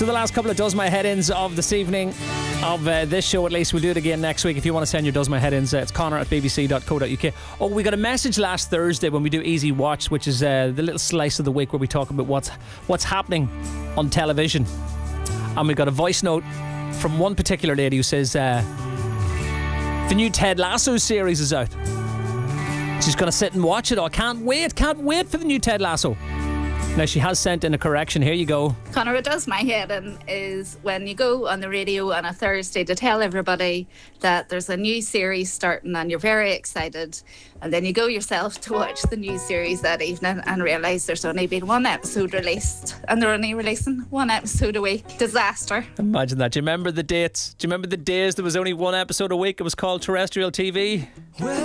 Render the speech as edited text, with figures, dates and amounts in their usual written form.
So the last couple of Does My Head Ins of this evening, of this show at least. We'll do it again next week. If you want to send your Does My Head Ins, it's connor@bbc.co.uk. Oh, we got a message last Thursday when we do Easy Watch, which is the little slice of the week where we talk about what's happening on television. And we got a voice note from one particular lady who says the new Ted Lasso series is out. She's going to sit and watch it. Oh, I can't wait for the new Ted Lasso. Now, she has sent in a correction. Here you go. Connor, what does my head in is when you go on the radio on a Thursday to tell everybody that there's a new series starting and you're very excited, and then you go yourself to watch the new series that evening and realise there's only been one episode released and they're only releasing one episode a week. Disaster. Imagine that. Do you remember the dates? Do you remember the days there was only one episode a week? It was called terrestrial TV.